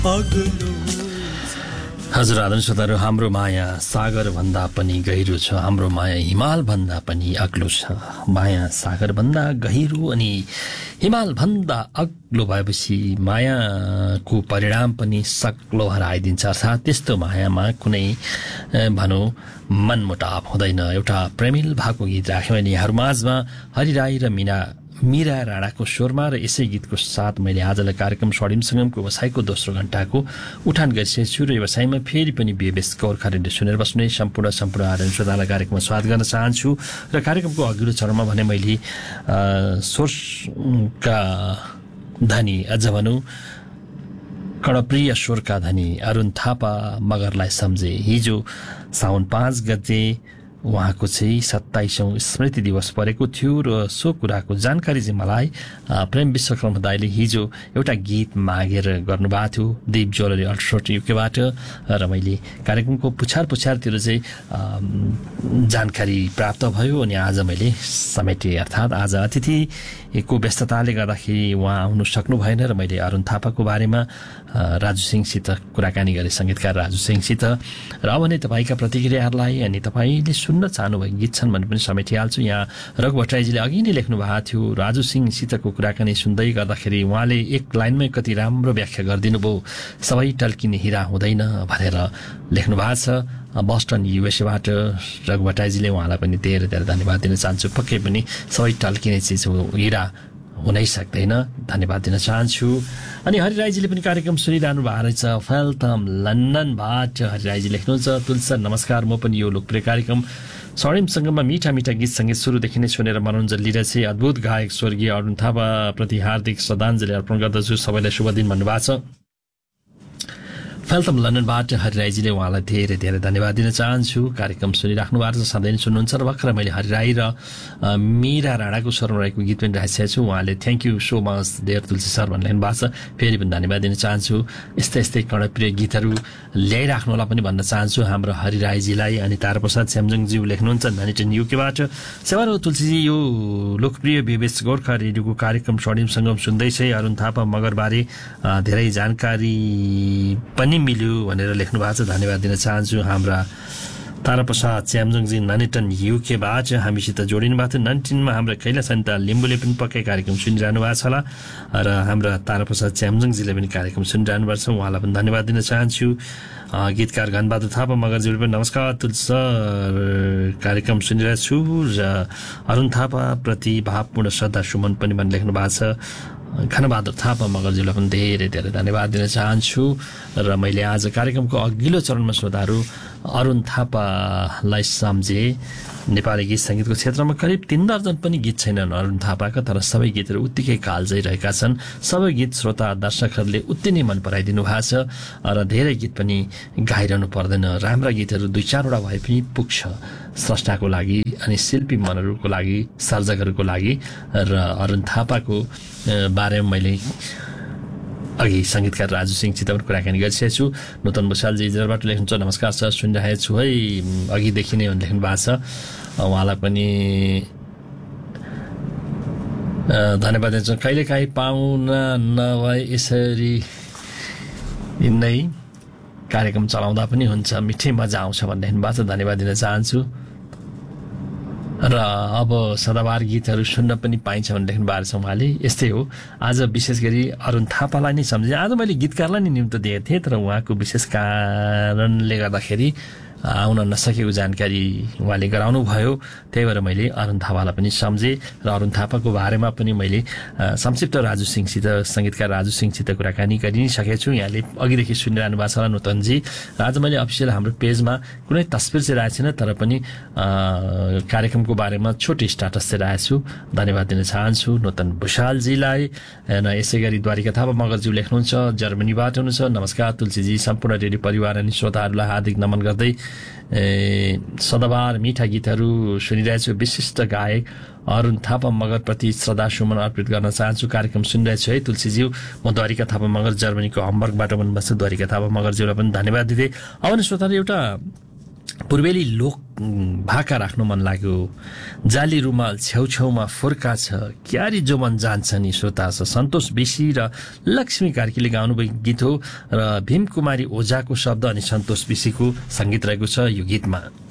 हजुर आदरणीय श्रोताहरू, हाम्रो माया सागर भन्दा पनि गहिरो छ, हाम्रो माया हिमाल भन्दा पनि अग्लो छ। माया सागर भन्दा गहिरो अनि हिमाल भन्दा अग्लो भएपछि मायाको परिणाम पनि सक्लो हराइदिन्छ। अर्थात् त्यस्तो मायामा कुनै भनौँ मनमुटाव हुँदैन। एउटा प्रेमिल भावको गीत राख्यौँ अनि यहाँहरूमाझमा हरि राई र मीरा राणाको स्वरमा र यसै गीतको साथ मैले आजलाई कार्यक्रम स्वर्णिम सङ्गमको व्यवसायको दोस्रो घण्टाको उठान गरिसकेको छु र व्यवसायमा फेरि पनि बेबेस गोर्खा रेडियो सुनेर बस्ने सम्पूर्ण आदरणीय श्रोतालाई कार्यक्रममा स्वागत गर्न चाहन्छु। र कार्यक्रमको अघिल्लो चरणमा भने मैले स्वरका धनी अझ भनौँ कर्णप्रिय स्वरका धनी अरुण थापा मगरलाई सम्झे। हिजो साउन 5 गते उहाँको चाहिँ 27औं स्मृति दिवस परेको थियो र सो कुराको जानकारी चाहिँ मलाई प्रेम विश्वकर्म दाइले हिजो एउटा गीत मागेर गर्नुभएको थियो दीप ज्वेलरी अल्ट्रासोट युकेबाट र मैले कार्यक्रमको पुछारतिर चाहिँ जानकारी प्राप्त भयो अनि आज मैले समेटेँ। अर्थात् आज अतिथिको व्यस्तताले गर्दाखेरि उहाँ आउनु सक्नु भएन र मैले अरुण थापाको बारेमा राजु सिंहसित कुराकानी गरेँ, सङ्गीतकार राजु सिंहसित। र अब नै तपाईँका प्रतिक्रियाहरूलाई अनि तपाईँले सुन्न चाहनुभएको गीत छन् भने पनि समेटिहाल्छु। यहाँ रघु भट्टराईजीले अघि नै लेख्नु भएको थियो, राजु सिंहसितको कुराकानी सुन्दै गर्दाखेरि उहाँले एक लाइनमै कति राम्रो व्याख्या गरिदिनु भयो, सबै टल्किने हिरा हुँदैन भनेर लेख्नु भएको छ। बस्टन युएसएबाट रघु भट्टराईजीले उहाँलाई पनि धेरै धेरै धन्यवाद दिन चाहन्छु। पक्कै पनि सबै टल्किने चिज हो, हिरा हुनै सक्दैन, धन्यवाद दिन चाहन्छु। अनि हरिराईजीले पनि कार्यक्रम सुनिरहनु भएको रहेछ फेल्थम लन्डनबाट। हरिराईजी लेख्नुहुन्छ, तुलसी नमस्कार, म पनि यो लोकप्रिय कार्यक्रम स्वर्णिम सङ्गममा मिठा मिठा गीत सङ्गीत सुरुदेखि नै सुनेर मनोरञ्जन लिइरहेछ। अद्भुत गायक स्वर्गीय अरुण थापा प्रति हार्दिक श्रद्धाञ्जली अर्पण गर्दछु। सबैलाई शुभ दिन भन्नुभएको छ। फेल्थम लन्डनबाट हरिराईजीले उहाँलाई धेरै धेरै धन्यवाद दिन चाहन्छु। कार्यक्रम सुनिराख्नु भएको छ, सधैँ सुन्नुहुन्छ र भर्खर मैले हरिराई र मीरा राणाको स्वरमा रहेको गीत पनि राखिसकेको छु। उहाँले thank you so much there Tulsi sir भन्ने लेख्नु भएको छ, फेरि पनि धन्यवाद दिन चाहन्छु। यस्तै यस्तै कर्णप्रिय गीतहरू ल्याइराख्नु होला पनि भन्न चाहन्छु हाम्रो हरिराईजीलाई। अनि ताराप्रसाद स्यामजङज्यू लेख्नुहुन्छ धनीटन युकेबाट, सेवा हो तुलसीजी, यो लोकप्रिय बेबेस गोर्खा रेडियोको कार्यक्रम स्वर्णिम सङ्गम सुन्दैछै, अरुण थापा मगरबारे धेरै जानकारी पनि मिल्यो भनेर लेख्नु भएको छ, धन्यवाद दिन चाहन्छु। हाम्रा ताराप्रसाद च्यामजङजी ननिटन युकेबाट हामीसित जोडिनु भएको थियो। ननिटनमा हाम्रो कैलाश सन्ता लिम्बूले पनि पक्कै कार्यक्रम सुनिरहनु भएको छ होला र हाम्रा ताराप्रसाद च्यामजङजीले पनि कार्यक्रम सुनिरहनु भएको छ, उहाँलाई पनि धन्यवाद दिन चाहन्छु। गीतकार घनबहादुर थापा मगरजीले पनि नमस्कार तुलसी सर, कार्यक्रम सुनिरहेको छु र अरुण थापा प्रति भावपूर्ण श्रद्धा सुमन पनि लेख्नु भएको छ। घनबहादुर थापा मगरजीलाई पनि धेरै धेरै धन्यवाद दिन चाहन्छु। र मैले आज कार्यक्रमको अघिल्लो चरणमा श्रोताहरू अरुण थापालाई सम्झे। नेपाली गीत सङ्गीतको क्षेत्रमा करिब 3 दर्जन पनि गीत छैनन् अरुण थापाका, तर सबै गीतहरू उत्तिकै कालजै रहेका छन्। सबै गीत श्रोता दर्शकहरूले उत्ति नै मन पराइदिनु भएको छ र धेरै गीत पनि गाइरहनु पर्दैन, राम्रा गीतहरू 2-4वटा भए पनि पुग्छ स्रष्टाको लागि अनि शिल्पी मनहरूको लागि, सर्जकहरूको लागि। र अरुण थापाको बारेमा मैले अघि सङ्गीतकार राजु सिंहसित पनि कुराकानी गरिसकेको छु। नूतन भूषालजी इजरायलबाट लेख्नुहुन्छ, नमस्कार सर, सुनिरहेको छु है, अघिदेखि नै लेख्नु भएको छ, उहाँलाई पनि धन्यवाद दिन्छु। कहिलेकाहीँ पाउन नभए यसरी नै कार्यक्रम चलाउँदा पनि हुन्छ, मिठै मजा आउँछ भन्ने लेख्नु भएको छ, धन्यवाद दिन चाहन्छु। र अब सदाबहार गीतहरू सुन्न पनि पाइन्छ भने लेख्नु भएको छ उहाँले। यस्तै हो, आज विशेष गरी अरुण थापालाई नै सम्झेँ। आज मैले गीतकारलाई नै निम्तो दिएको थिएँ, तर उहाँको विशेष कारणले गर्दाखेरि आउन नसकेको जानकारी उहाँले गराउनु भयो, त्यही भएर मैले अरुण थापालाई पनि सम्झेँ। र अरुण थापाको बारेमा पनि मैले संक्षिप्त राजु सिंहसित, सङ्गीतकार राजु सिंहसित कुराकानी गरि नै सकेको छु। यहाँले अघिदेखि सुनिरहनु भएको छ होला नूतनजी। र आज मैले अफिसियल हाम्रो पेजमा कुनै तस्बिर चाहिँ राखेको छैन, तर पनि कार्यक्रमको बारेमा छोटो स्टाटस चाहिँ राखेको छु, धन्यवाद दिन चाहन्छु नूतन भूषालजीलाई। र यसै गरी द्वारिका थापा मगरज्यू लेख्नुहुन्छ, जर्मनीबाट हुनुहुन्छ, नमस्कार तुलसीजी, सम्पूर्ण रेडियो परिवार अनि श्रोताहरूलाई हार्दिक नमन गर्दै सदाबहार मिठा गीतहरू सुनिरहेछु। विशिष्ट गायक अरुण थापा मगरप्रति श्रद्धा सुमन अर्पित गर्न चाहन्छु। कार्यक्रम सुनिरहेछु है तुलसीज्यू, म द्वारिका थापा मगर जर्मनीको हम्बर्गबाट भन्नुभएको छ, द्वारिका थापा मगरज्यूलाई पनि धन्यवाद दिँदै। अब नि श्रोताले एउटा पूर्वेली लोक भाका राख्नु मन लाग्यो, जाली रुमाल छेउछेउमा फुर्का छ, क्यारी जो मन जान्छ नि श्रोता छ। सन्तोष विशी र लक्ष्मी कार्कीले गाउनुभएको गीत हो र भीमकुमारी ओझाको शब्द अनि सन्तोष विशीको सङ्गीत रहेको छ यो गीतमा।